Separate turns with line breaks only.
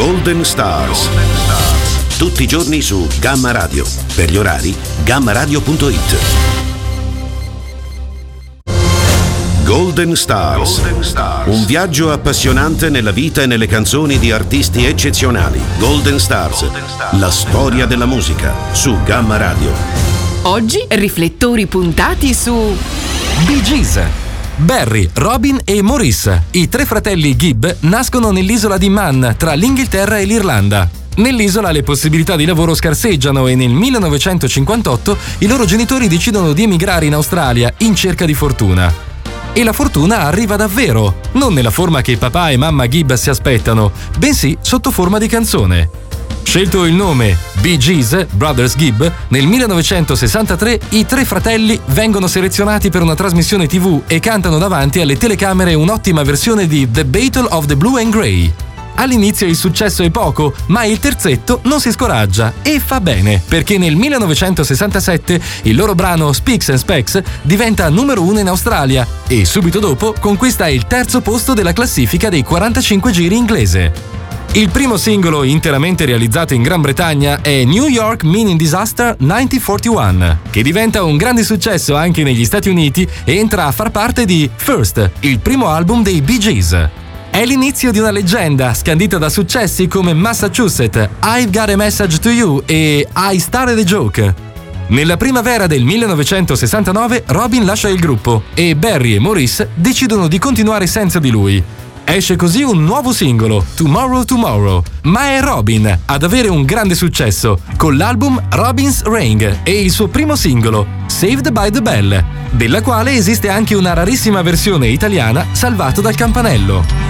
Golden Stars. Tutti i giorni su Gamma Radio. Per gli orari, gammaradio.it. Golden Stars. Un viaggio appassionante nella vita e nelle canzoni di artisti eccezionali. Golden Stars. La storia della musica su Gamma Radio.
Oggi riflettori puntati su
Bee Gees. Barry, Robin e Maurice, i tre fratelli Gibb, nascono nell'isola di Man, tra l'Inghilterra e l'Irlanda. Nell'isola le possibilità di lavoro scarseggiano e nel 1958 i loro genitori decidono di emigrare in Australia in cerca di fortuna. E la fortuna arriva davvero, non nella forma che papà e mamma Gibb si aspettano, bensì sotto forma di canzone. Scelto il nome Bee Gees, Brothers Gibb, nel 1963 i tre fratelli vengono selezionati per una trasmissione TV e cantano davanti alle telecamere un'ottima versione di The Battle of the Blue and Grey. All'inizio il successo è poco, ma il terzetto non si scoraggia e fa bene, perché nel 1967 il loro brano Speaks and Specs diventa numero 1 in Australia e subito dopo conquista il terzo posto della classifica dei 45 giri inglese. Il primo singolo interamente realizzato in Gran Bretagna è New York Mining Disaster 1941, che diventa un grande successo anche negli Stati Uniti e entra a far parte di First, il primo album dei Bee Gees. È l'inizio di una leggenda, scandita da successi come Massachusetts, I've Got a Message to You e I Started a Joke. Nella primavera del 1969 Robin lascia il gruppo e Barry e Maurice decidono di continuare senza di lui. Esce così un nuovo singolo, Tomorrow Tomorrow, ma è Robin ad avere un grande successo con l'album Robin's Ring e il suo primo singolo, Saved by the Bell, della quale esiste anche una rarissima versione italiana salvato dal campanello.